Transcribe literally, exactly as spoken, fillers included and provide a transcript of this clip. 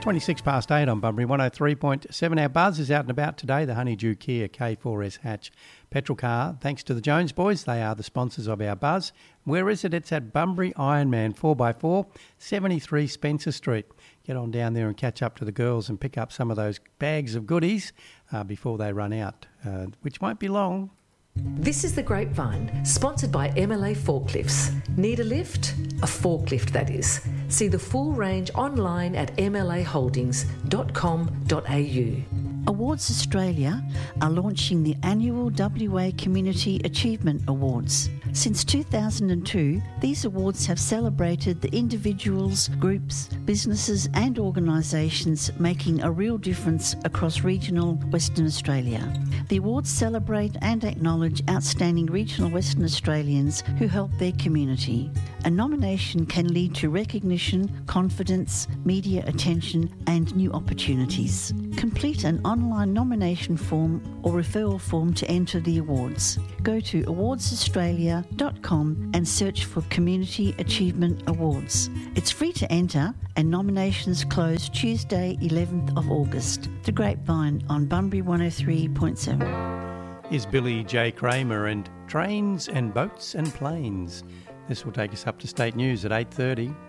twenty-six past eight on Bunbury one oh three point seven. Our buzz is out and about today. The Honeydew Kia K four S hatch petrol car. Thanks to the Jones boys. They are the sponsors of our buzz. Where is it? It's at Bunbury Ironman four by four, seventy-three Spencer Street. Get on down there and catch up to the girls and pick up some of those bags of goodies uh, before they run out, uh, which won't be long. This is The Grapevine, sponsored by M L A Forklifts. Need a lift? A forklift, that is. See the full range online at m l a holdings dot com dot a u. Awards Australia are launching the annual W A Community Achievement Awards. Since two thousand two, these awards have celebrated the individuals, groups, businesses and organisations making a real difference across regional Western Australia. The awards celebrate and acknowledge outstanding regional Western Australians who help their community. A nomination can lead to recognition, confidence, media attention and new opportunities. Complete an online nomination form or referral form to enter the awards. Go to awards australia dot com and search for Community Achievement Awards. It's free to enter and nominations close Tuesday eleventh of August. The Grapevine on Bunbury one oh three point seven. Is Billy J. Kramer and Trains and Boats and Planes. This will take us up to state news at eight thirty.